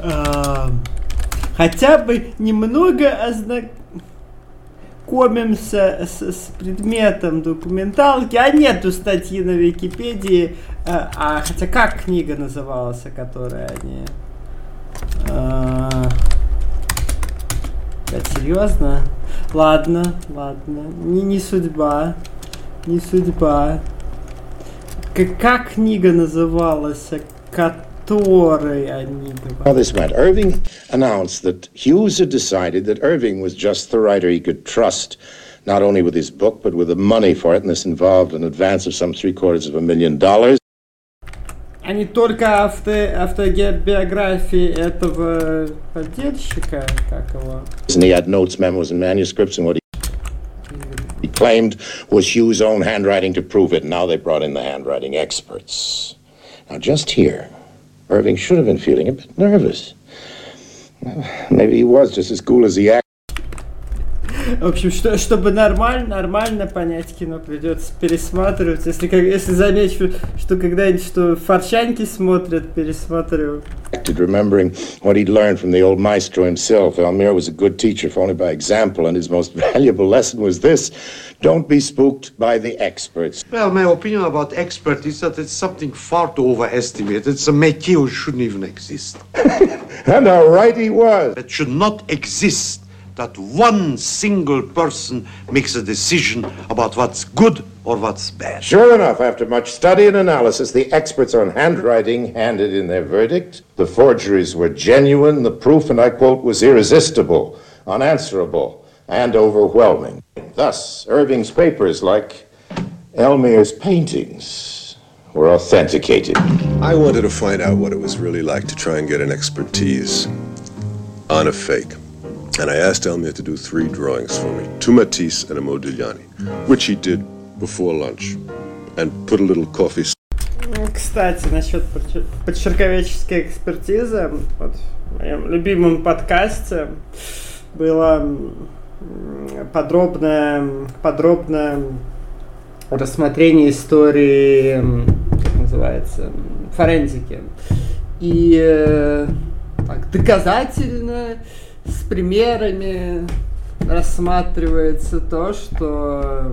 хотя бы немного ознакомимся с предметом документалки, а нету статьи на Википедии, хотя как книга называлась, которая они... серьезно? Ладно, не судьба, Как книга называлась, которой они говорили? How this went. Irving announced that Hughes had decided that Irving was just the writer he could trust, not only with his book, but with the money for it, and this involved an advance of some $750,000. А не только автобиографии этого подельщика, как его? And he had notes, memos, and manuscripts, and what he claimed was Hughes' own handwriting to prove it, and now they brought in the handwriting experts. Now, just here, Irving should have been feeling a bit nervous. Maybe he was just as cool as he acted. В общем, чтобы нормально понять кино, придется пересматривать. Если замечу, что когда-нибудь что форчанки смотрят, пересматриваю. Remembering what he'd learned from the old maestro himself, Elmire was a good teacher, if only by example, and his most valuable lesson was this: don't be spooked by the experts. Well, my opinion about expert is that it's something far too overestimated. It's a métier which shouldn't even exist. And how right he was. It should not exist that one single person makes a decision about what's good or what's bad. Sure enough, after much study and analysis, the experts on handwriting handed in their verdict. The forgeries were genuine, the proof, and I quote, was irresistible, unanswerable, and overwhelming. Thus, Irving's papers, like Elmire's paintings, were authenticated. I wanted to find out what it was really like to try and get an expertise on a fake. And I asked Elmire to do 3 drawings for me, 2 Matisse and a Modigliani, which he did before lunch, and put a little coffee. Кстати, насчет подчерковеческой экспертизы, вот в моем любимом подкасте было подробное рассмотрение истории, как называется, форензики. И так, доказательно с примерами рассматривается то, что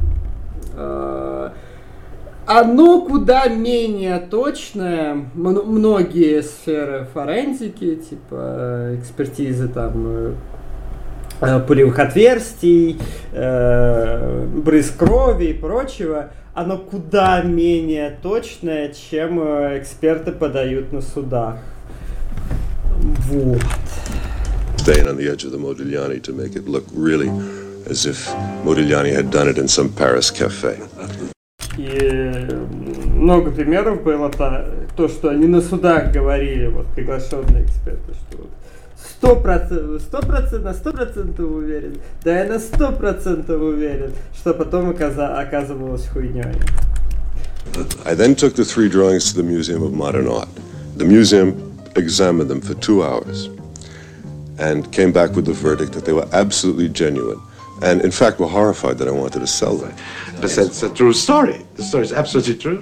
оно куда менее точное. Многие сферы форензики, типа экспертизы там пулевых отверстий, брызг крови и прочего, оно куда менее точное, чем эксперты подают на судах. Вот. Staying on the edge of the Modigliani to make it look really as if Modigliani had done it in some Paris cafe. И много примеров было то, что они на судах говорили, вот приглашенные эксперты, что 100% на 100% уверен, да я на 100% уверен, что потом оказывалось хуйней. I then took the 3 drawings to the Museum of Modern Art. The museum examined them for 2 hours. And came back with the verdict that they were absolutely genuine, and in fact were horrified that I wanted to sell them. But that's a true story. The story is absolutely true.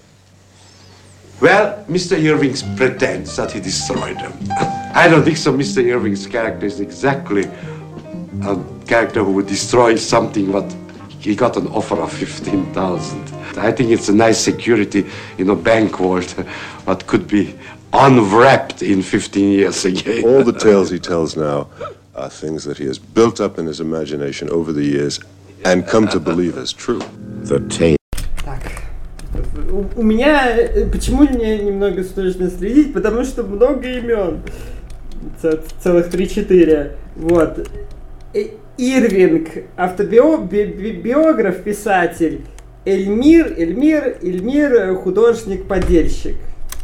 Well, Mr. Irving pretends that he destroyed them. I don't think so. Mr. Irving's character is exactly a character who would destroy something what he got an offer of 15,000. I think it's a nice security in a bank vault what could be unwrapped in 15 years again. All the tales he tells now are things that he has built up in his imagination over the years and come to believe as true. The tale. Так, у меня почему мне немного сложно следить, потому что много имен, целых 3-4. Вот. Ирвинг, автобиограф, писатель. Эльмир, художник-подельщик.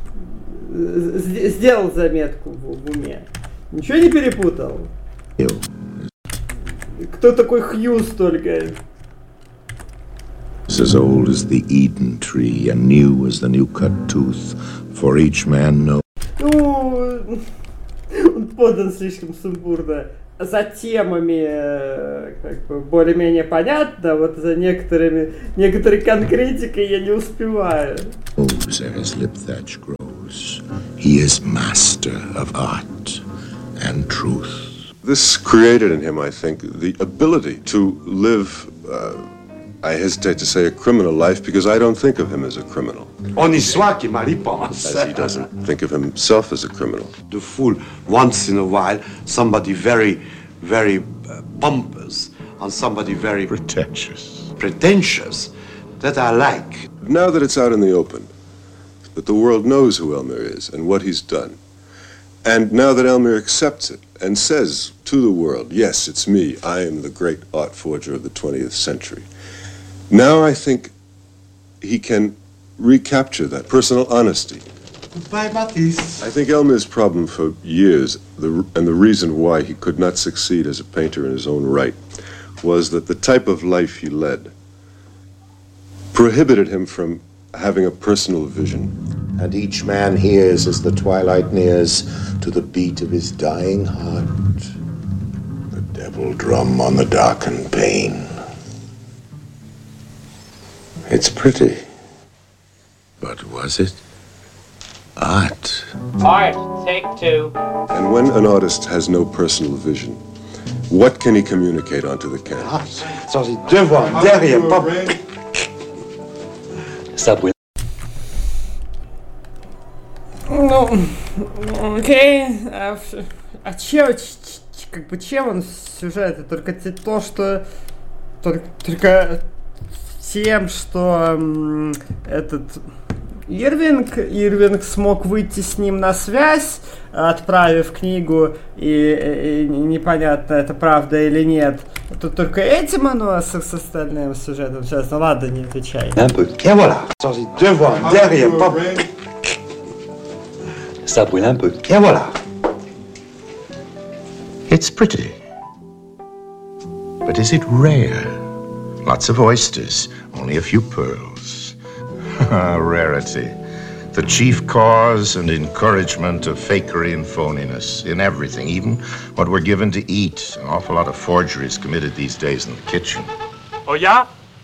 Сделал заметку в уме. Ничего не перепутал? Кто такой Хьюз только? As old as the Eden tree and new as the new cut tooth, for each man knows. Ну, он подан слишком сумбурно. За темами как бы более-менее понятно, вот за некоторой конкретикой я не успеваю. As his lip thatch grows, he is master of art. and truth. This created in him, I think, the ability to live, I hesitate to say a criminal life because I don't think of him as a criminal. On y svaki mali pense. As he doesn't think of himself as a criminal. To fool once in a while somebody very, very pompous and somebody very pretentious that I like. Now that it's out in the open, that the world knows who Elmer is and what he's done, and now that Elmer accepts it and says to the world, yes, it's me, I am the great art forger of the 20th century, now I think he can recapture that personal honesty. Goodbye, Matisse. I think Elmer's problem for years, and the reason why he could not succeed as a painter in his own right, was that the type of life he led prohibited him from having a personal vision. And each man hears as the twilight nears to the beat of his dying heart, the devil drum on the darkened pane. It's pretty, but was it art? Art, take two. And when an artist has no personal vision, what can he communicate onto the canvas? Sans les devant, derrière, pas... Ну, окей. Чем он сюжет? Только то, что... Только тем, что этот... Ирвинг смог выйти с ним на связь, отправив книгу, и непонятно, это правда или нет. Тут только этим оно с остальным сюжетом. Сейчас, ну ладно, не отвечай. Et voilà. Sans les devant, derrière, pas... Ça brûle un peu. Et voilà. It's pretty. But is it rare? Lots of oysters, only a few pearls. Rarity. The chief cause and encouragement of fakery and phoniness in everything, even what we're given to eat. An awful lot of forgeries committed these days in the kitchen. Oh yeah?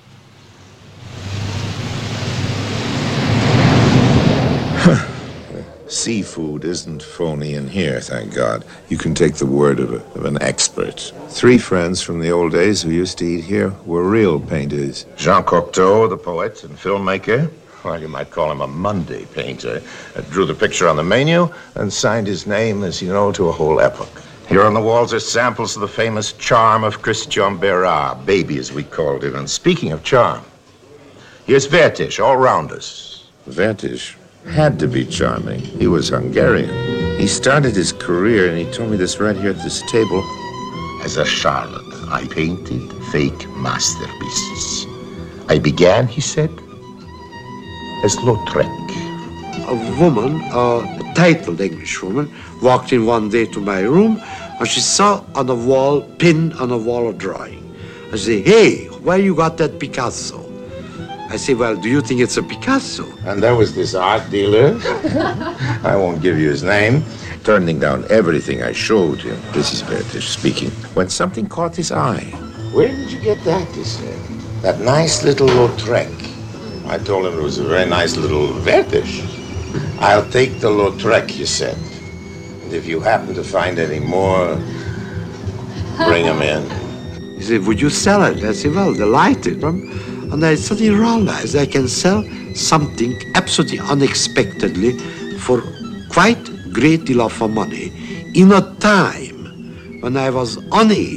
Seafood isn't phony in here, thank God. You can take the word of an expert. 3 friends from the old days who used to eat here were real painters. Jean Cocteau, the poet and filmmaker, well, you might call him a Monday painter, drew the picture on the menu and signed his name, as you know, to a whole epoch. Here on the walls are samples of the famous charm of Christian Berard, baby as we called it. And speaking of charm, here's Vertish, all round us. Vertish had to be charming. He was Hungarian. He started his career, and he told me this right here at this table, as a charlatan. I painted fake masterpieces. I began, he said, as Lautrec. A woman, a titled English woman, walked in one day to my room and she saw on the wall, pinned on the wall, a drawing. I say, hey, where you got that Picasso? I say, well, do you think it's a Picasso? And there was this art dealer, I won't give you his name, turning down everything I showed him. This is Vertish speaking. When something caught his eye. Where did you get that, he said? That nice little Lautrec. I told him it was a very nice little Vertish. I'll take the Lautrec, he said. And if you happen to find any more, bring them in. He said, would you sell it? I said, well, delighted. And I suddenly realized I can sell something absolutely unexpectedly for quite a great deal of money in a time when I was unable,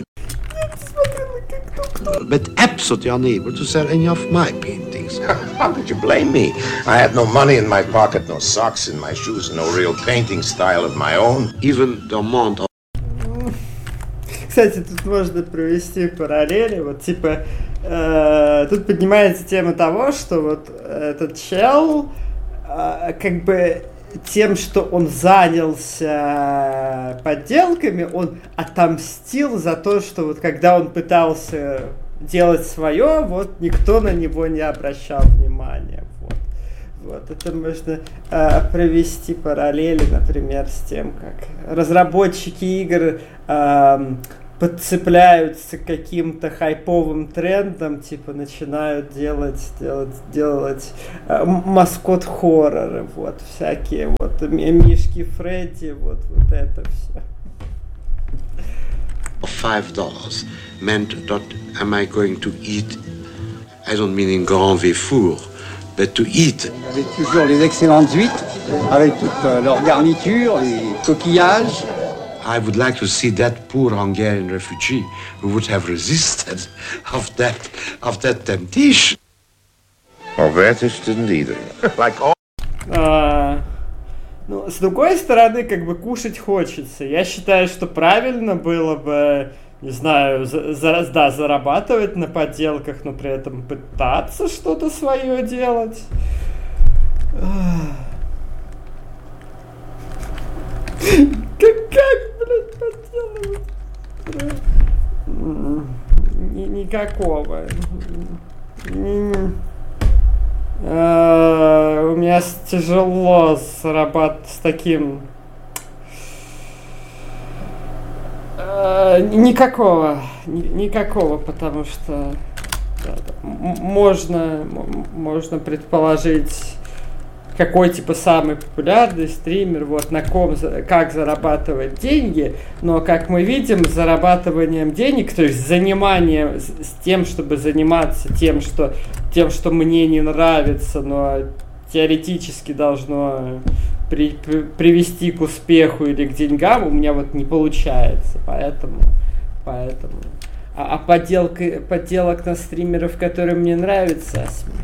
but absolutely unable to sell any of my paintings. How could you blame me? I had no money in my pocket, no socks in my shoes, no real painting style of my own. Even the amount of... Кстати, тут можно провести параллели, вот типа, тут поднимается тема того, что вот этот чел, как бы тем, что он занялся подделками, он отомстил за то, что вот когда он пытался делать свое, вот никто на него не обращал внимания. Вот это можно провести параллели, например, с тем, как разработчики игр подцепляются к каким-то хайповым трендам, типа начинают делать маскот-хорроры, вот, всякие вот, Мишки Фредди, вот это все. $5 meant that am I going to eat, I don't mean in grand vefour, but to eat. Il y avait toujours les excellentes huîtres avec toute leur garniture, les coquillages. I would like to see that poor Hungarian refugee who would have resisted of that temptation. Albertus didn't either. Like all... Ну, с другой стороны, как бы кушать хочется. Я считаю, что правильно было бы, не знаю, зарабатывать на подделках, но при этом пытаться что-то свое делать. Как, блядь, подделывать? Никакого. У меня тяжело зарабатывать с таким. Никакого, потому что можно предположить, какой типа самый популярный стример, вот на ком, как зарабатывать деньги, но как мы видим, зарабатыванием денег, то есть заниманием с тем, чтобы заниматься тем, что мне не нравится, но теоретически должно привести к успеху или к деньгам, у меня вот не получается, поэтому. А подделок на стримеров, которые мне нравятся,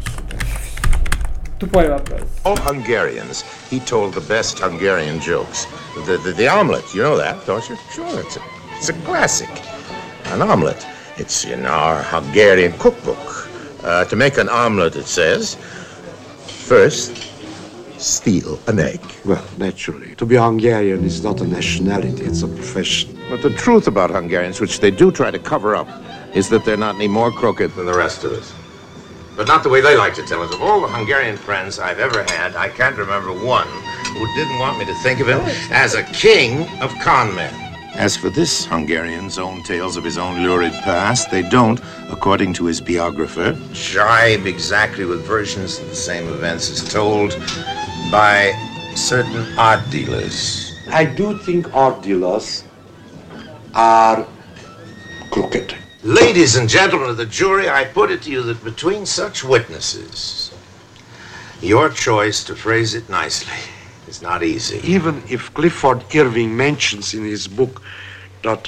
тупой вопрос. All Hungarians, he told the best Hungarian jokes. The omelet, you know that, don't you? Sure, it's a classic. An omelet. It's in our Hungarian cookbook. To make an omelet, it says, first, steal an egg. Well, naturally. To be Hungarian is not a nationality, it's a profession. But the truth about Hungarians, which they do try to cover up, is that they're not any more crooked than the rest of us. But not the way they like to tell us. Of all the Hungarian friends I've ever had, I can't remember one who didn't want me to think of him as a king of con men. As for this Hungarian's own tales of his own lurid past, they don't, according to his biographer, jibe exactly with versions of the same events as told by certain art dealers. I do think art dealers are crooked. Ladies and gentlemen of the jury, I put it to you that between such witnesses, your choice, to phrase it nicely, is not easy. Even if Clifford Irving mentions in his book that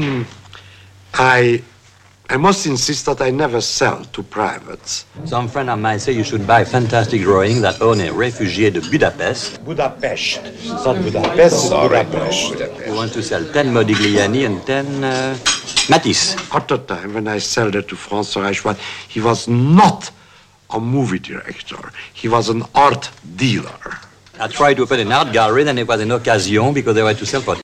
I must insist that I never sell to privates. Some friend of mine say you should buy fantastic drawing that own a refugee de Budapest. Budapest. It's not Budapest, it's Budapest. Who want to sell 10 Modigliani and 10 Matisse. At the time when I sold it to Franz Reichmann, he was not a movie director. He was an art dealer. I tried to open an art gallery, then it was an occasion because they were to sell for.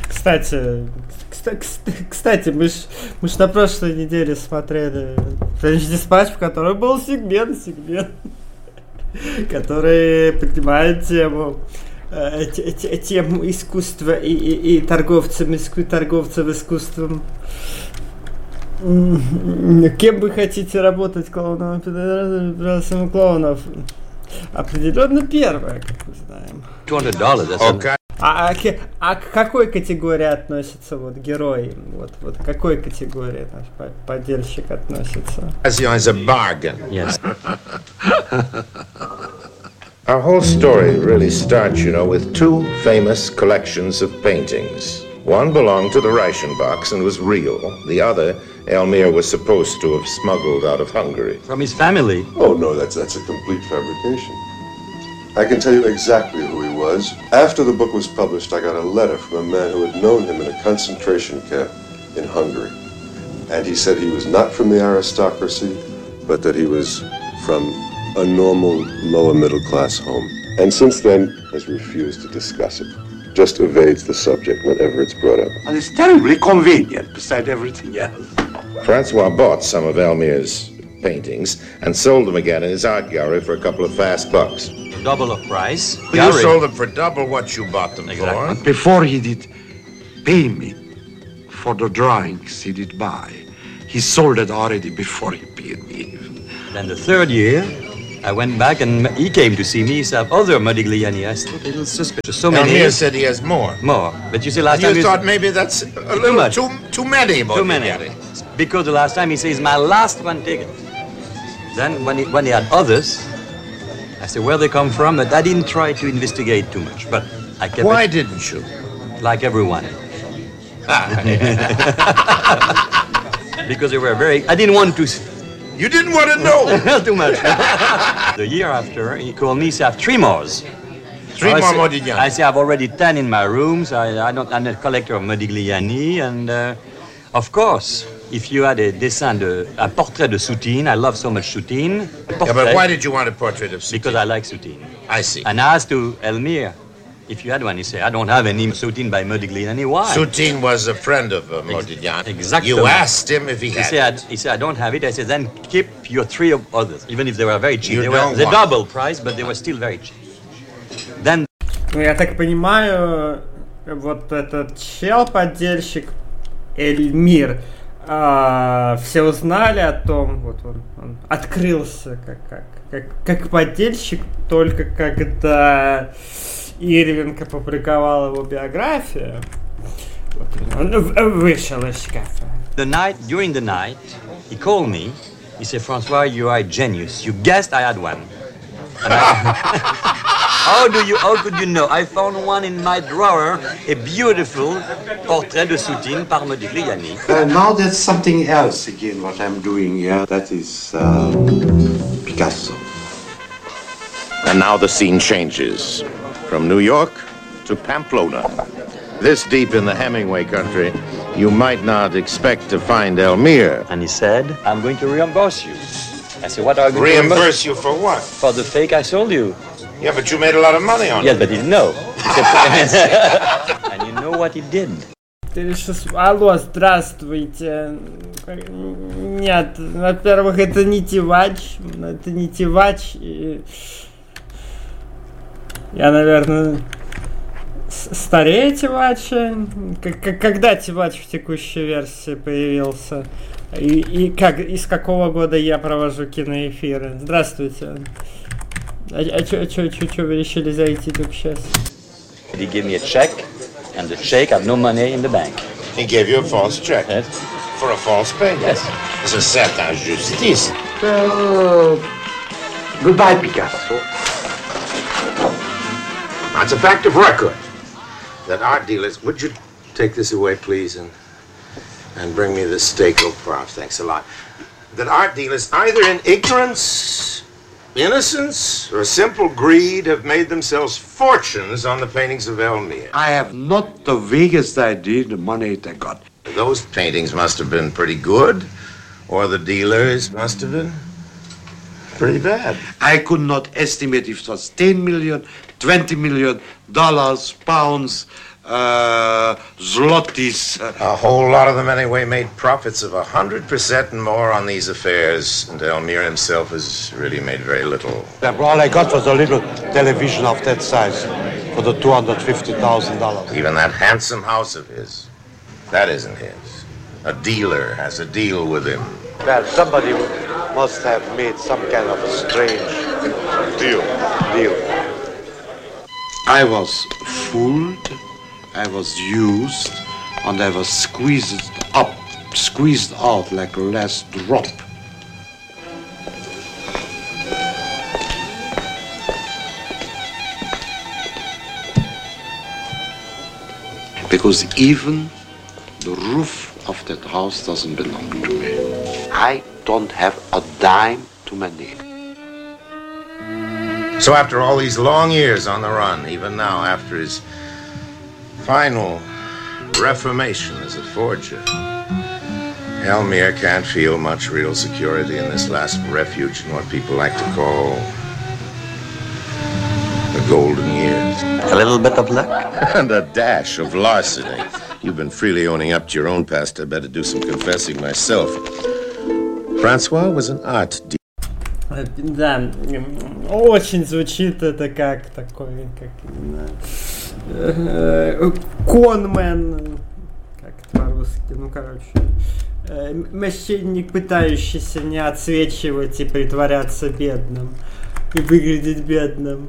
Кстати, мы ж на прошлой неделе смотрели French Dispatch, в котором был сегмент, который поднимает тему искусства и торговцев искусством. Кем вы хотите работать, клоуном, пидорасом клоунов? Определенно первое, как мы знаем. $200, Okay. А к какой категории относится вот герой? Вот к какой категории наш подельщик относится? As a bargain. Yes. Our whole story really starts, with two famous collections of paintings. One belonged to the Reichenbachs and was real. The other, Elmire was supposed to have smuggled out of Hungary. From his family. Oh, no, that's a complete fabrication. I can tell you exactly who he was. After the book was published, I got a letter from a man who had known him in a concentration camp in Hungary. And he said he was not from the aristocracy, but that he was from a normal lower middle class home. And since then has refused to discuss it. Just evades the subject whenever it's brought up. And it's terribly convenient beside everything else. Francois bought some of Elmire's paintings and sold them again in his art gallery for a couple of fast bucks. Double of price. You sold them for double what you bought them Exactly. for. Before he did pay me for the drawings he did buy, he sold it already before he paid me. Then the third year, I went back and he came to see me. He said, other Modigliani. I thought a little suspicious. So many. Elmire said he has more. More. But you see, last You time thought maybe that's a little much. too many. Too many. Because the last time he says, my last one ticket. Then when he had others, I said, where they come from? But I didn't try to investigate too much. But I kept Why it didn't you? like everyone. Because they were I didn't want to... You didn't want to know. Too much. The year after, he called me, he said, I have 3 more. Three more Modigliani. I say, I have already 10 in my rooms. I'm a collector of Modigliani. And of course, if you had a portrait de Soutine, I love so much Soutine. Yeah, but why did you want a portrait of Soutine? Because I like Soutine. I see. And I asked to Elmire, if you had one, he said, I don't have any Soutine by Modigliani. Why? Soutine was a friend of Modigliani. Exactly. You asked him if he had He said, I don't have it. I said, then keep your 3 of others, even if they were very cheap. You They don't were the want. double price, but they were still very cheap. Then Ну, я так понимаю, вот этот чел-поддельщик Эльмир, все узнали о том, вот он открылся как поддельщик только когда Ирвинг опубликовал его биографию. Вот он вышел из шкафа. during the night, he called me. He said, Francois, you are a genius. You guessed I had one. And how could you know? I found one in my drawer, a beautiful portrait de Soutine par Modigliani. Now that's something else again, what I'm doing here. That is Picasso. And now the scene changes from New York to Pamplona. This deep in the Hemingway country, you might not expect to find Elmire. And he said, I'm going to reimburse you. I said, what are you going to Reimburse you for what? For the fake I sold you. Yeah, but you made a lot of money on Yes, it. but he didn't know. He said, and you know what he did? Алло, здравствуйте. Нет, во-первых, это не Тивач. Я, наверное, старее Тивача. Когда Тивач в текущей версии появился? И как, из какого года я провожу киноэфиры? Здравствуйте. А чё вы решили зайти только сейчас? He gave me a check, and the check had no money in the bank. He gave you a false check. Yes. For a false payment. Yes. It's a certain justice. Goodbye, Picasso. It's a fact of record that art dealers. Would you take this away, please, and bring me this steak au poivre? Thanks a lot. That art dealers, either in ignorance, innocence, or simple greed, have made themselves fortunes on the paintings of Elmire. I have not the vaguest idea the money they got. Those paintings must have been pretty good, or the dealers must have been pretty bad. I could not estimate if it was 10 million, 20 million dollars, pounds, zlotys. A whole lot of them, anyway, made profits of 100% and more on these affairs, and Elmire himself has really made very little. All I got was a little television of that size for the $250,000. Even that handsome house of his, that isn't his. A dealer has a deal with him. Well, somebody must have made some kind of a strange deal. I was fooled, I was used, and I was squeezed out like a last drop. Because even the roof of that house doesn't belong to me. I don't have a dime to my name. So after all these long years on the run, even now after his final reformation as a forger, Elmire can't feel much real security in this last refuge in what people like to call the golden years. A little bit of luck. And a dash of larceny. You've been freely owning up to your own past. I better do some confessing myself. Francois was an art dealer. Да, очень звучит это как такой, как конмен, как это по-русски, ну короче, мошенник, пытающийся не отсвечивать и притворяться бедным. и выглядеть бедным.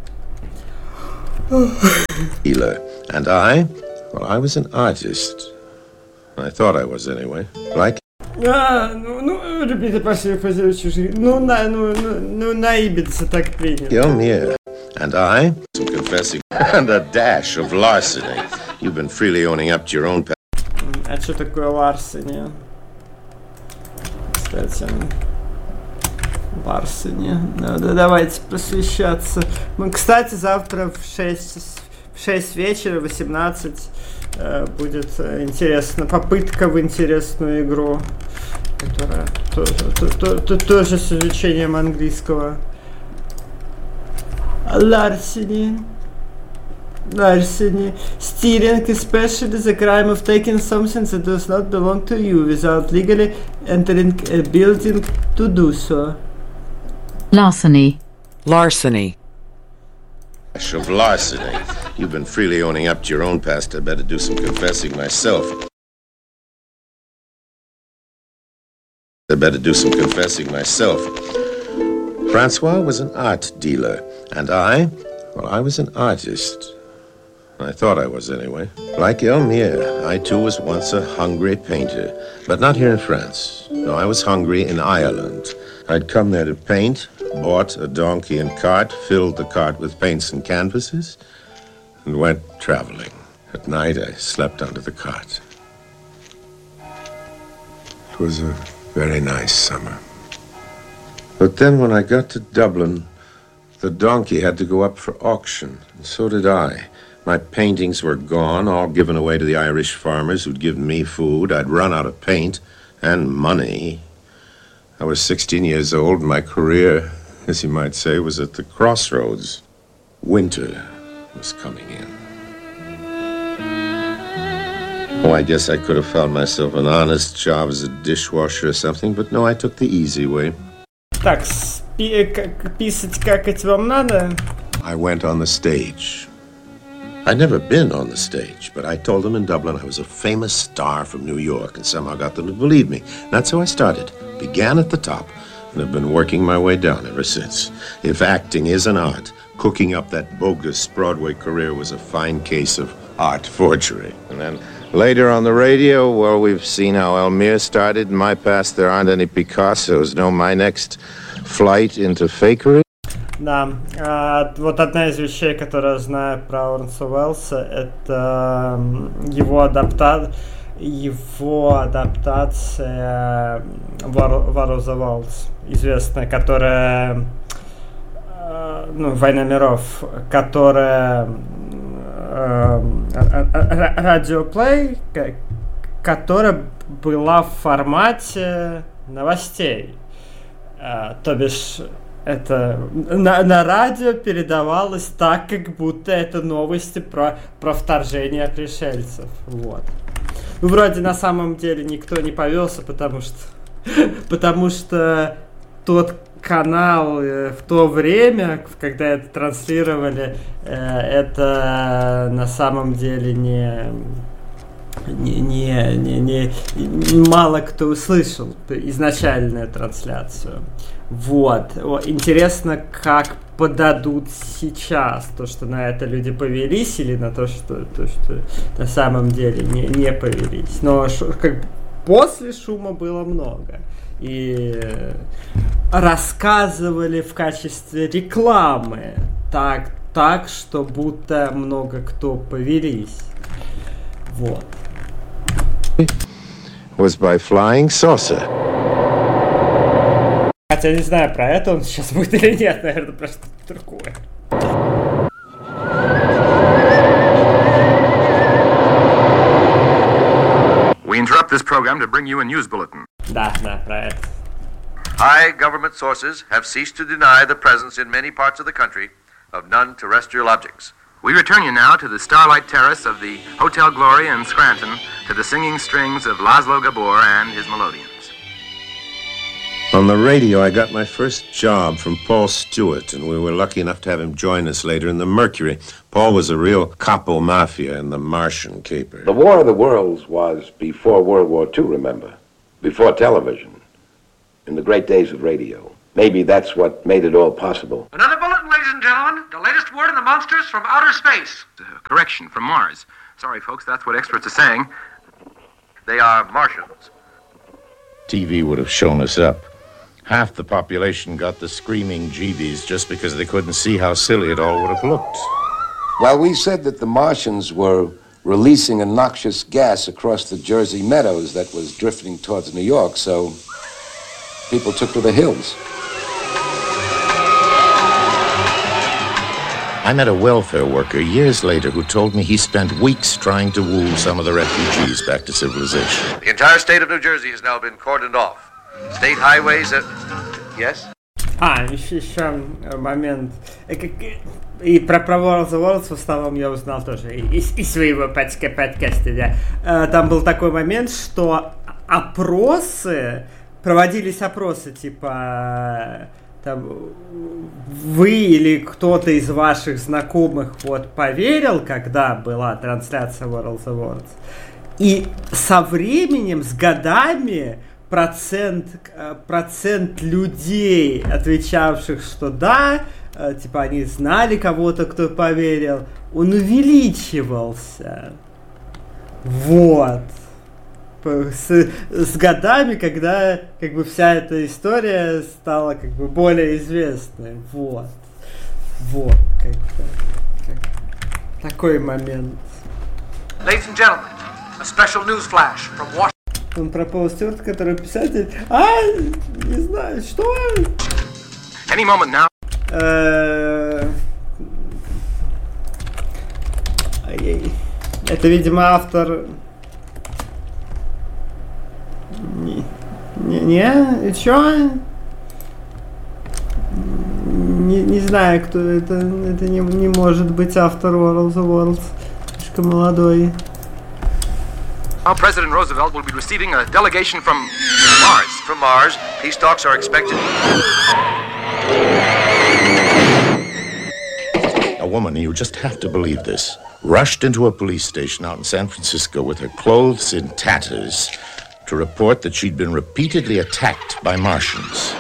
Dealer. And I was an artist. I thought I was anyway. Like? Ребята пошли позовут чужих. Наебиться так принято. Elmire. And I, some confessing, and a dash of larceny. You've been freely owning up to your own past. А что такое larceny? Кстати, larceny. Давайте посвящаться. Кстати, завтра в 6 вечера, 18, будет интересно. Попытка в интересную игру, которая тоже с изучением английского. Larceny. Stealing, especially the crime of taking something that does not belong to you without legally entering a building to do so. Larceny. Dash of larceny. You've been freely owning up to your own past. I better do some confessing myself. Francois was an art dealer, and I was an artist. I thought I was anyway. Like Elmire, I too was once a hungry painter, but not here in France. No, I was hungry in Ireland. I'd come there to paint, bought a donkey and cart, filled the cart with paints and canvases, and went traveling. At night, I slept under the cart. It was a very nice summer. But then when I got to Dublin, the donkey had to go up for auction, and so did I. My paintings were gone, all given away to the Irish farmers who'd given me food. I'd run out of paint and money. I was 16 years old, and my career, as you might say, was at the crossroads. Winter was coming in. Oh, I guess I could have found myself an honest job as a dishwasher or something, but no, I took the easy way. Так, писать какать вам надо? I went on the stage. I'd never been on the stage, but I told them in Dublin I was a famous star from New York and somehow got them to believe me. That's how I started. Began at the top and have been working my way down ever since. If acting is an art, cooking up that bogus Broadway career was a fine case of art forgery. And then later on the radio, well, we've seen how Elmire started. In my past, there aren't any Picassos. No, my next flight into fakery. Да, вот одна из вещей, которую я знаю про Лоренса Уэллса, это его адаптация War of the Worlds, известная, которая, «Война миров», которая радиоплей, которая была в формате новостей, то бишь это на радио передавалось так, как будто это новости про вторжение пришельцев. Вот. Ну, вроде на самом деле никто не повелся, потому что тот канал в то время, когда это транслировали, это на самом деле мало кто услышал изначальную трансляцию. Вот. Интересно, как подадут сейчас то, что на это люди повелись, или на то, что на самом деле не повелись. Но после шума было много. И рассказывали в качестве рекламы так, что будто много кто повелись. Вот. Was by flying saucer. Хотя не знаю, про это он сейчас будет или нет, наверное, про что-то другое. We interrupt this program to bring you a news bulletin. Да, про это. High government sources have ceased to deny the presence in many parts of the country of non-terrestrial objects. We return you now to the starlight terrace of the Hotel Gloria in Scranton, to the singing strings of Laszlo Gabor and his melodeons. On the radio, I got my first job from Paul Stewart, and we were lucky enough to have him join us later in the Mercury. Paul was a real capo mafia in the Martian caper. The War of the Worlds was before World War II, remember? Before television, in the great days of radio. Maybe that's what made it all possible. Another bulletin, ladies and gentlemen. The latest word on the monsters from outer space. Correction, from Mars. Sorry, folks, that's what experts are saying. They are Martians. TV would have shown us up. Half the population got the screaming jeebies just because they couldn't see how silly it all would have looked. Well, we said that the Martians were releasing a noxious gas across the Jersey meadows that was drifting towards New York, so people took to the hills. I met a welfare worker years later who told me he spent weeks trying to woo some of the refugees back to civilization. The entire state of New Jersey has now been cordoned off. State highways are... Yes? Еще момент. И про World of Worlds в основном я узнал тоже из своего подкаста, да. Там был такой момент, что проводились опросы, типа... Там, вы или кто-то из ваших знакомых вот поверил, когда была трансляция World of Worlds, и со временем, с годами процент людей, отвечавших, что да, типа они знали кого-то, кто поверил, он увеличивался. Вот. С годами, когда как бы вся эта история стала как бы более известной. Вот. Такой момент. Ladies and gentlemen, a special news flash from Washington. Он про Пола Стюарта, который писатель. Не знаю, что? Any moment now. Это, видимо, автор. Чё? Не знаю, кто это. Это не может быть автор World of Worlds. Слишком молодой. Now President Roosevelt will be receiving a delegation from Mars. From Mars, peace talks are expected. A woman, you just have to believe this, rushed into a police station out in San Francisco with her clothes in tatters to report that she'd been repeatedly attacked by Martians.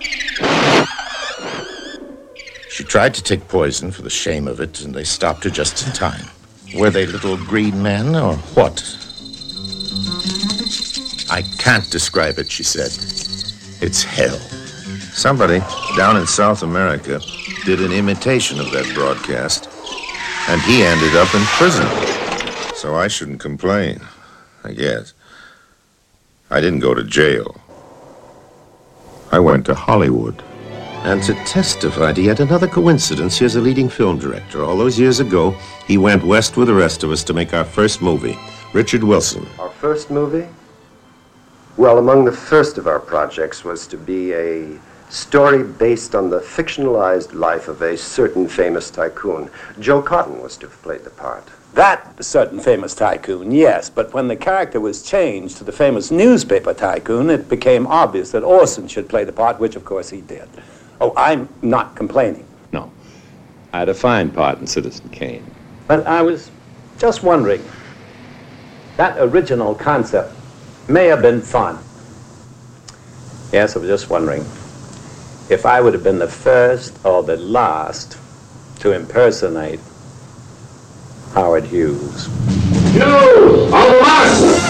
She tried to take poison for the shame of it, and they stopped her just in time. Were they little green men, or what? I can't describe it, she said. It's hell. Somebody down in South America did an imitation of that broadcast, and he ended up in prison. So I shouldn't complain, I guess. I didn't go to jail. I went to Hollywood. And to testify to yet another coincidence, here's a leading film director. All those years ago, he went west with the rest of us to make our first movie, Richard Wilson. Our first movie? Well, among the first of our projects was to be a story based on the fictionalized life of a certain famous tycoon. Joe Cotton was to have played the part. That certain famous tycoon, yes, but when the character was changed to the famous newspaper tycoon, it became obvious that Orson should play the part, which of course he did. Oh, I'm not complaining. No. I had a fine part in Citizen Kane. But I was just wondering, that original concept may have been fun. Yes, I was just wondering if I would have been the first or the last to impersonate Howard Hughes. You are lost!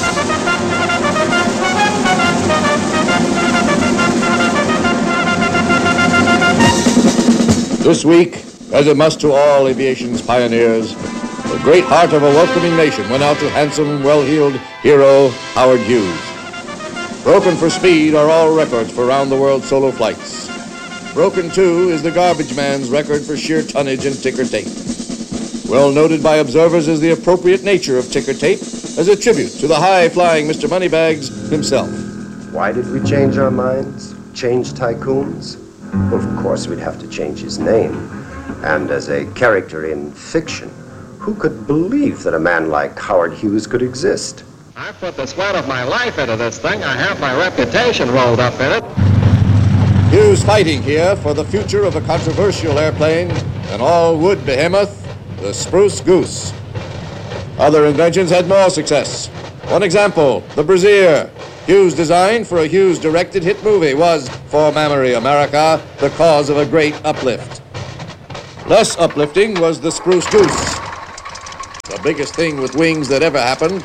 This week, as it must to all aviation's pioneers, the great heart of a welcoming nation went out to handsome, well-heeled hero Howard Hughes. Broken for speed are all records for round-the-world solo flights. Broken, too, is the garbage man's record for sheer tonnage and ticker tape. Well noted by observers is the appropriate nature of ticker tape as a tribute to the high-flying Mr. Moneybags himself. Why did we change our minds? Change tycoons? Well, of course, we'd have to change his name. And as a character in fiction, who could believe that a man like Howard Hughes could exist? I put the sweat of my life into this thing. I have my reputation rolled up in it. Hughes fighting here for the future of a controversial airplane, an all-wood behemoth, the Spruce Goose. Other inventions had more success. One example, the Brassiere, Hughes' design for a Hughes-directed hit movie was, for Mammary America, the cause of a great uplift. Less uplifting was the Spruce Goose, the biggest thing with wings that ever happened.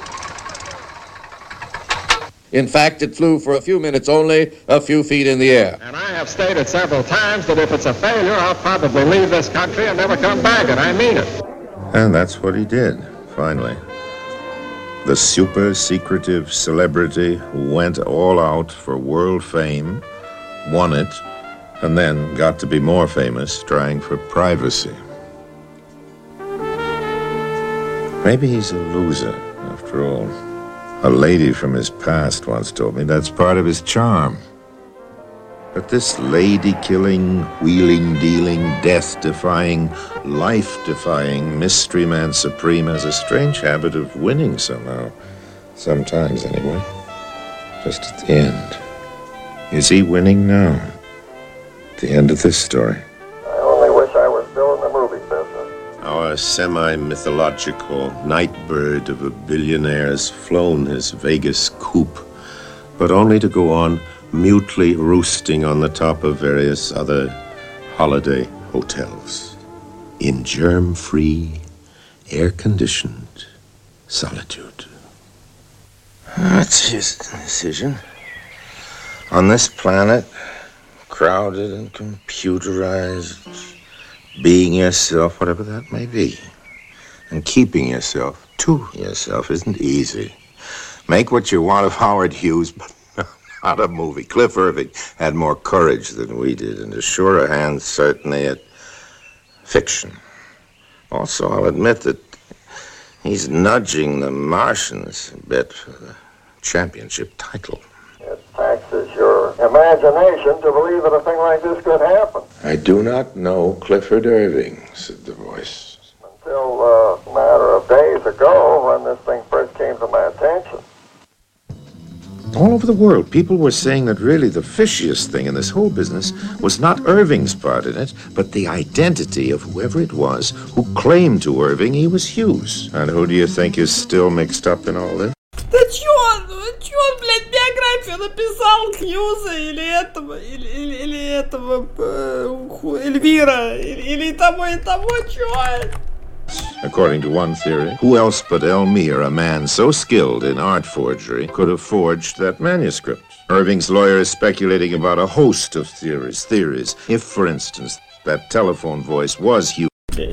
In fact, it flew for a few minutes only, a few feet in the air. And I have stated several times that if it's a failure, I'll probably leave this country and never come back, and I mean it. And that's what he did, finally. The super secretive celebrity who went all out for world fame, won it, and then got to be more famous trying for privacy. Maybe he's a loser, after all. A lady from his past once told me that's part of his charm. But this lady-killing, wheeling-dealing, death-defying, life-defying mystery man supreme has a strange habit of winning somehow. Sometimes, anyway. Just at the end. Is he winning now? At the end of this story. I only wish I were still in the movie business. Our semi-mythological night bird of a billionaire has flown his Vegas coop, but only to go on mutely roosting on the top of various other holiday hotels in germ-free, air-conditioned solitude. That's his decision. On this planet, crowded and computerized, being yourself, whatever that may be, and keeping yourself to yourself isn't easy. Make what you want of Howard Hughes, but not a movie. Cliff Irving had more courage than we did, and a surer hand certainly at fiction. Also, I'll admit that he's nudging the Martians a bit for the championship title. It taxes your imagination to believe that a thing like this could happen. I do not know Clifford Irving, said the voice. Until a matter of days ago, when this thing first came to my attention. All over the world, people were saying that really the fishiest thing in this whole business was not Irving's part in it, but the identity of whoever it was who claimed to Irving he was Hughes. And who do you think is still mixed up in all this? Да чё он, блядь, биографию написал Хьюза или этого Эльвира, или того, чё? According to one theory, who else but Elmire, a man so skilled in art forgery, could have forged that manuscript? Irving's lawyer is speculating about a host of theories. If, for instance, that telephone voice was Hughes.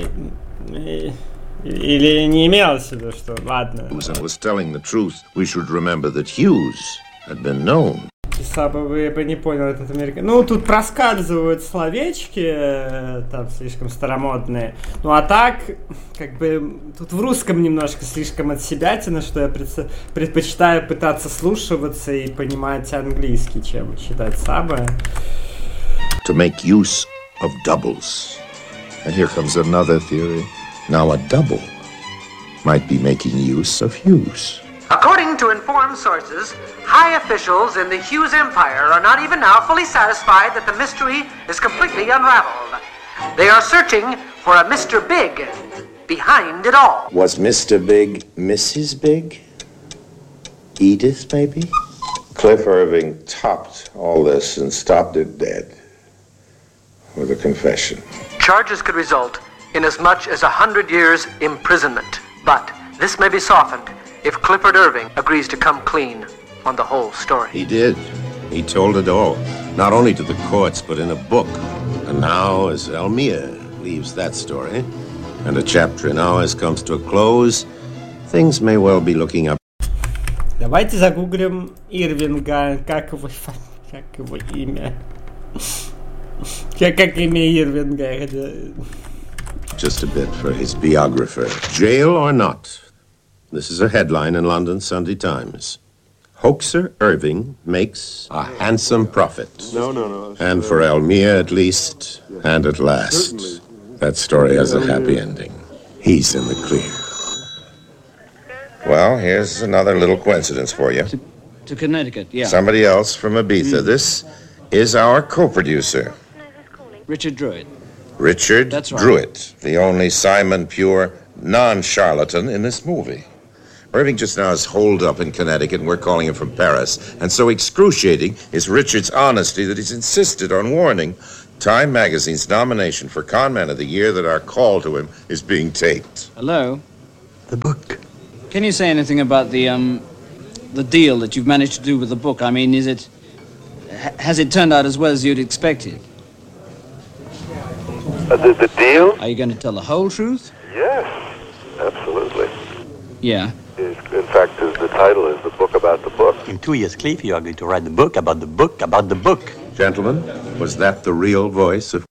Или не имелось в виду, что ладно. And was telling the truth, we should remember that Hughes had been known. Я бы не понял этот американский. Ну, тут проскальзывают словечки, там слишком старомодные. Ну, а так, как бы, тут в русском немножко слишком отсебятина, что я предпочитаю пытаться слушаться и понимать английский, чем читать сабы. To make use of doubles. And here comes another theory. Now a double might be making use of Hughes. According to informed sources, high officials in the Hughes Empire are not even now fully satisfied that the mystery is completely unraveled. They are searching for a Mr. Big behind it all. Was Mr. Big Mrs. Big? Edith, maybe? Cliff Irving topped all this and stopped it dead with a confession. Charges could result in as much as 100 years imprisonment, but this may be softened if Clifford Irving agrees to come clean on the whole story. He did. He told it all, not only to the courts, but in a book. And now, as Elmire leaves that story, and a chapter in ours comes to a close, things may well be looking up. Давайте загуглим Ирвинга, как его имя? Как имя Ирвинга? Just a bit for his biographer. Jail or not? This is a headline in London Sunday Times. Hoaxer Irving makes a handsome profit. No. And for Elmire, at least, and at last, that story has a happy ending. He's in the clear. Well, here's another little coincidence for you. To Connecticut, yeah. Somebody else from Ibiza. This is our co-producer. Richard Druitt. Richard That's right. Druitt, the only Simon Pure non-charlatan in this movie. Irving just now is holed up in Connecticut, and we're calling him from Paris. And so excruciating is Richard's honesty that he's insisted on warning Time Magazine's nomination for Con Man of the Year that our call to him is being taped. Hello? The book. Can you say anything about the deal that you've managed to do with the book? I mean, has it turned out as well as you'd expected? The deal? Are you going to tell the whole truth? Yes, absolutely. Yeah. In fact, the title is The Book About the Book. In 2 years, Cliff, you are going to write the book about the book about the book. Gentlemen, was that the real voice of...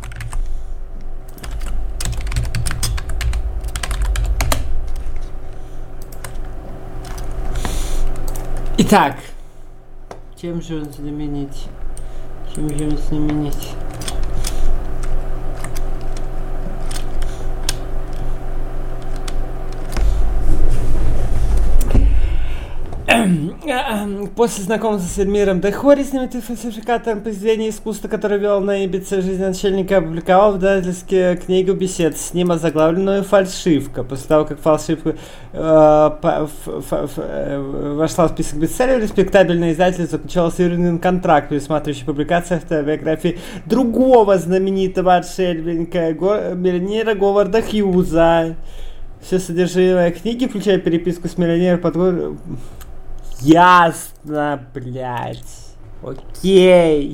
Итак, чем же он знаменит? Чем же он знаменит? После знакомства с Эльмиром Дехори, знаменитым фальсификатором произведения искусства, который вел на Ибице жизнь начальника, опубликовал в издательстве книгу бесед с ним, озаглавленную «Фальшивка». После того, как «Фальшивка» вошла в список бестселлеров, респектабельный издатель заключал с Ирвингом контракт, предусматривающий публикацию автобиографии другого знаменитого отшельника, миллионера Говарда Хьюза. Все содержимое книги, включая переписку с миллионером под... Ясно, блядь. Окей.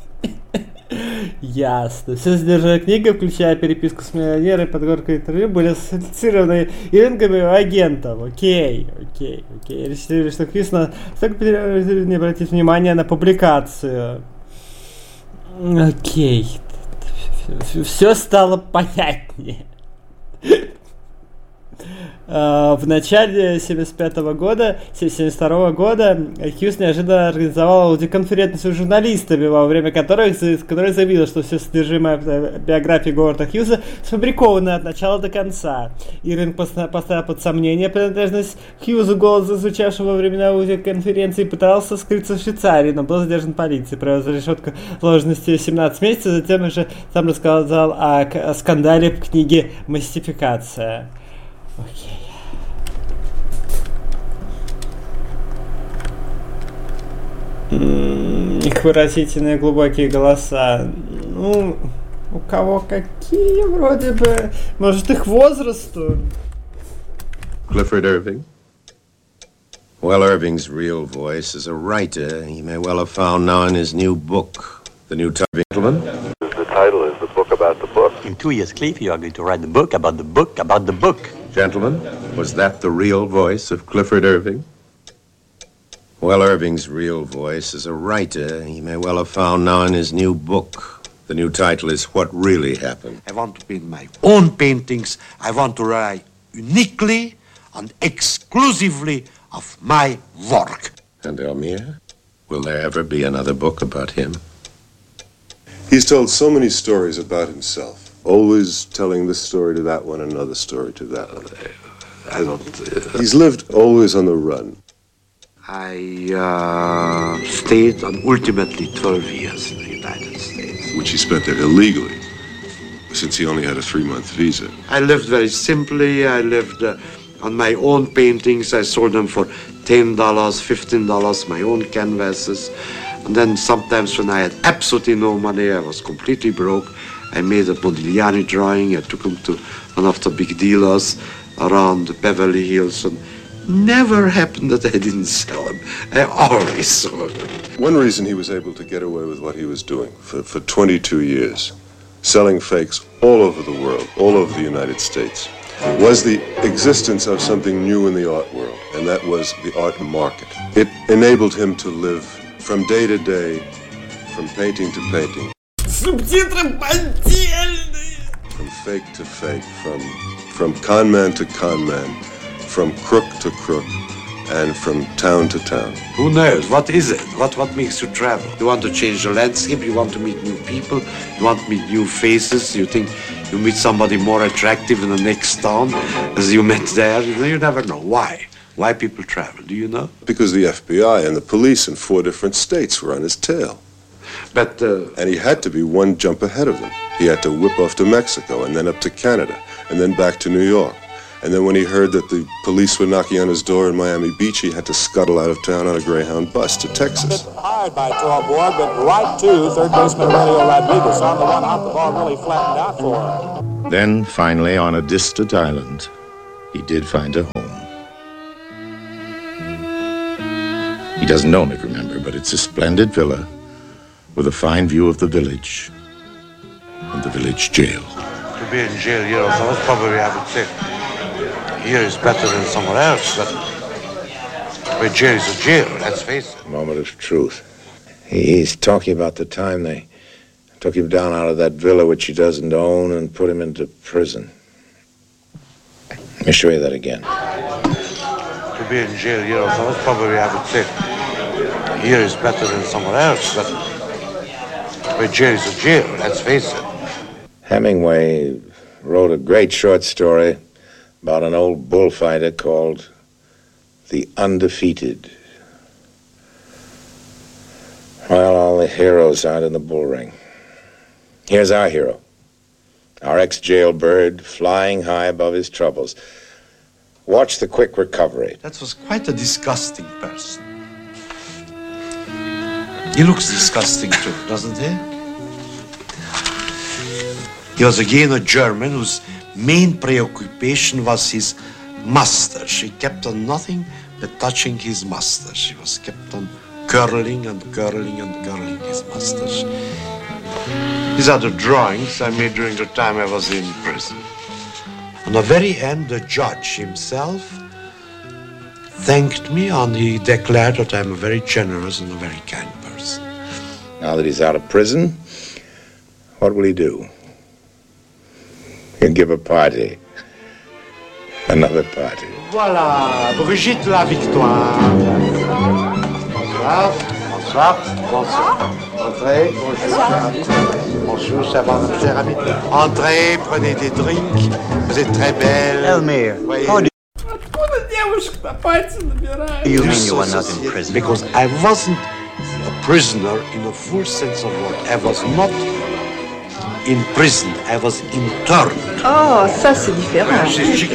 Ясно. Все содержимое книги, включая переписку с миллионером под горкой интервью, были сфальсифицированы Ирвингом и его агентом. Окей. Решили, что Хьюз настолько не обратить внимание на публикацию. Окей. Все стало понятнее. В начале 1972 года Хьюз неожиданно организовал аудиоконференцию с журналистами, во время которой заявил, что все содержимое биографии Говарда Хьюза сфабриковано от начала до конца. Ирвинг поставил под сомнение принадлежность Хьюзу голоса, звучавшего во время аудиоконференции, и пытался скрыться в Швейцарии, но был задержан полицией, провел за решетку должности 17 месяцев, затем уже сам рассказал о скандале в книге «Мистификация». Окей. Их выразительные глубокие голоса. Ну, у кого какие, вроде бы. Может, их возрасту. Clifford Irving? Well, Irving's real voice is a writer he may well have found now in his new book. The new gentleman? The title is The Book About the Book. In 2 years, Cliff, you are going to write the book about the book about the book. Gentlemen, was that the real voice of Clifford Irving? Well, Irving's real voice is a writer he may well have found now in his new book. The new title is What Really Happened. I want to paint my own paintings. I want to write uniquely and exclusively of my work. And Elmire? Will there ever be another book about him? He's told so many stories about himself. Always telling this story to that one, another story to that one. I don't... He's lived always on the run. I stayed on ultimately 12 years in the United States. Which he spent there illegally, since he only had a 3-month visa. I lived very simply. I lived on my own paintings. I sold them for $10, $15, my own canvases. And then sometimes when I had absolutely no money, I was completely broke, I made a Modigliani drawing. I took him to one of the big dealers around Beverly Hills, and never happened that I didn't sell him. I always sold him. One reason he was able to get away with what he was doing for 22 years, selling fakes all over the world, all over the United States, was the existence of something new in the art world, and that was the art market. It enabled him to live from day to day, from painting to painting. Субтитры поддельные! From fake to fake, from con man to con man, from crook to crook, and from town to town. Who knows? What is it? What makes you travel? You want to change the landscape? You want to meet new people? You want to meet new faces? You think you meet somebody more attractive in the next town as you met there? You never know. Why? Why people travel? Do you know? Because the FBI and the police in 4 different states were on his tail. But and he had to be one jump ahead of them. He had to whip off to Mexico and then up to Canada and then back to New York. And then when he heard that the police were knocking on his door in Miami Beach, he had to scuttle out of town on a Greyhound bus to Texas. Hired by Torborg, but right to third baseman Aurelio Rodriguez. On the one out, the ball really flattened out for him. Then, finally, on a distant island, he did find a home. He doesn't own it, remember, but it's a splendid villa with a fine view of the village and the village jail. To be in jail, you know, so that's probably, I would say, here is better than somewhere else, but jail is a jail, let's face it. Moment of truth. He's talking about the time they took him down out of that villa which he doesn't own and put him into prison. Let me show you that again. To be in jail, you know, so that's probably, I would say, here is better than somewhere else, but jail is a jail, let's face it. Hemingway wrote a great short story about an old bullfighter called The Undefeated. Well, all the heroes aren't in the bull ring. Here's our hero, our ex-jailbird flying high above his troubles. Watch the quick recovery. That was quite a disgusting person. He looks disgusting too, doesn't he? He was again a German whose main preoccupation was his mustache. He kept on nothing but touching his mustache. He was kept on curling and curling and curling his mustache. These are the drawings I made during the time I was in prison. On the very end, the judge himself thanked me and he declared that I'm a very generous and a very kind person. Now that he's out of prison, what will he do? He'll give a party. Another party. Voilà, Brigitte la victoire. Bonsoir, bonsoir, bonsoir. Entrez, bonjour. Bonjour, ça va, mon cher ami. Entrez, prenez des drinks. Vous êtes très belle. Elmire, Откуда девушка на пальцы набирает? You mean you were not in prison? Because I wasn't a prisoner in the full sense of word. I was not in prison, I was interned. Oh, ça c'est différent. She's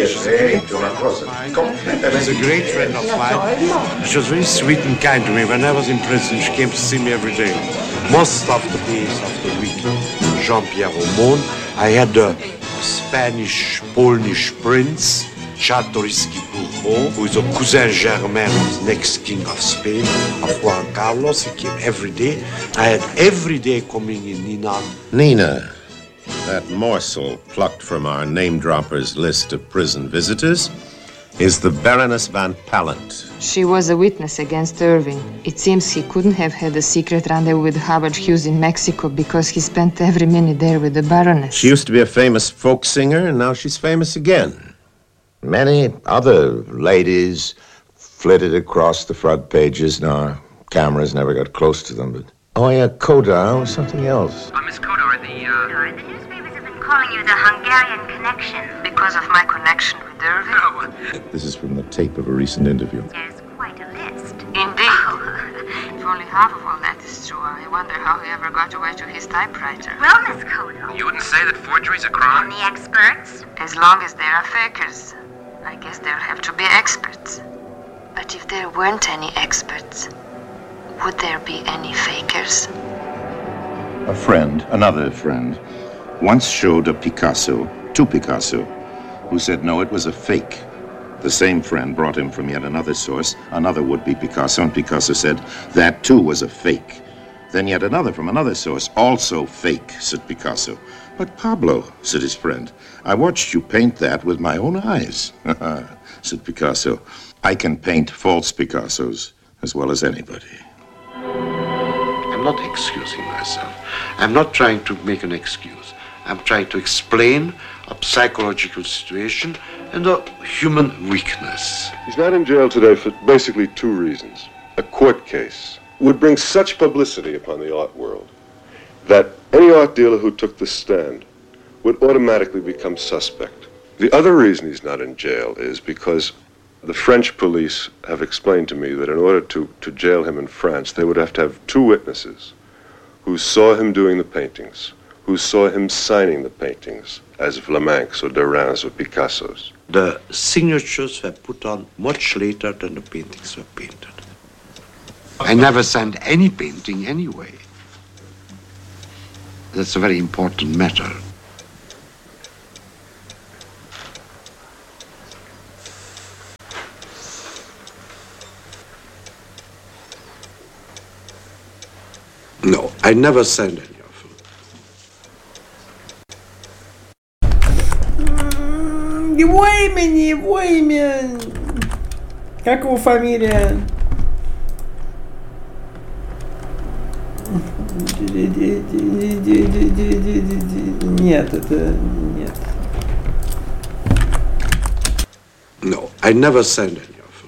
a great friend of mine. She was very sweet and kind to me. When I was in prison, she came to see me every day. Most of the days of the week. Jean-Pierre Aumont. I had a Spanish-Polish prince, Czartoryski-Bourbon, who is a cousin germain of the next king of Spain, of Juan Carlos. He came every day. I had every day coming in Nina. Nina, that morsel plucked from our name-dropper's list of prison visitors, is the Baroness Van Pallant. She was a witness against Irving. It seems he couldn't have had a secret rendezvous with Howard Hughes in Mexico because he spent every minute there with the Baroness. She used to be a famous folk singer, and now she's famous again. Many other ladies flitted across the front pages, and our cameras never got close to them, but... Oh, yeah, Kodar was something else. Miss Kodar, The newspapers have been calling you the Hungarian connection. Because of my connection with Irving? This is from the tape of a recent interview. There's quite a list. Indeed. If only half of all that is true, I wonder how he ever got away to his typewriter. Well, Miss Kodar. You wouldn't say that forgery's a crime? And the experts? As long as there are fakers, I guess there'll have to be experts. But if there weren't any experts, would there be any fakers? A friend, another friend, once showed a Picasso to Picasso, who said no, it was a fake. The same friend brought him from yet another source, another would-be Picasso, and Picasso said that too was a fake. Then yet another from another source, also fake, said Picasso. But Pablo, said his friend, I watched you paint that with my own eyes, said Picasso. I can paint false Picassos as well as anybody. I'm not excusing myself. I'm not trying to make an excuse. I'm trying to explain a psychological situation and a human weakness. He's not in jail today for basically two reasons. A court case would bring such publicity upon the art world that any art dealer who took the stand would automatically become suspect. The other reason he's not in jail is because the French police have explained to me that in order to jail him in France, they would have to have two witnesses who saw him doing the paintings, who saw him signing the paintings as Vlaminck's or Derain's or Picasso's. The signatures were put on much later than the paintings were painted. I never sent any painting anyway. That's a very important matter. No, I never sent any of them. Его имя. Как его фамилия? Нет, это нет. No, I never sent any of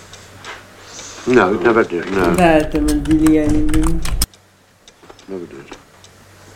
them. No, never did. No. Да, это Модильяни. Never did.